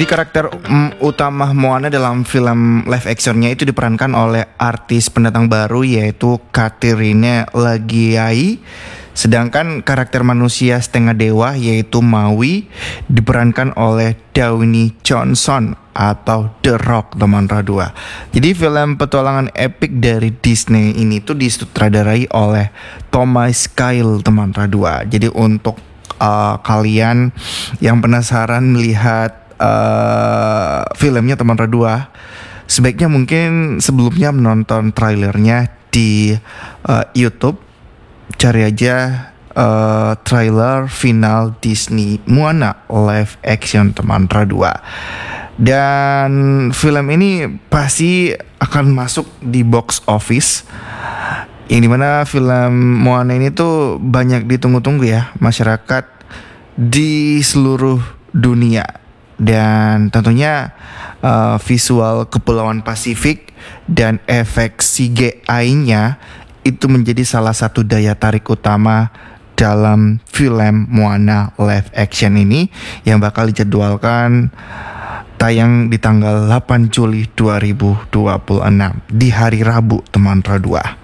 Jadi karakter utama Moana dalam film live actionnya itu diperankan oleh artis pendatang baru yaitu Katerina Lagiai. Sedangkan karakter manusia setengah dewa yaitu Maui diperankan oleh Dwayne Johnson atau The Rock, teman Radua. Jadi film petualangan epik dari Disney ini tuh disutradarai oleh Thomas Kyle, teman Radua. Jadi untuk kalian yang penasaran melihat filmnya teman Radua, sebaiknya mungkin sebelumnya menonton trailernya di YouTube. Cari aja trailer final Disney Moana live action teman Radua. Dan film ini pasti akan masuk di box office, yang dimana film Moana ini tuh banyak ditunggu-tunggu ya masyarakat di seluruh dunia. Dan tentunya visual Kepulauan Pasifik dan efek CGI-nya itu menjadi salah satu daya tarik utama dalam film Moana live action ini yang bakal dijadwalkan tayang di tanggal 8 Juli 2026 di hari Rabu, teman Radua.